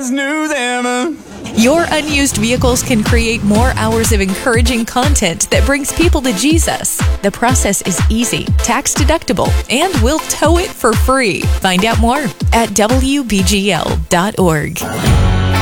always knew them. Your unused vehicles can create more hours of encouraging content that brings people to Jesus. The process is easy, tax deductible, and we'll tow it for free. Find out more at WBGL.org.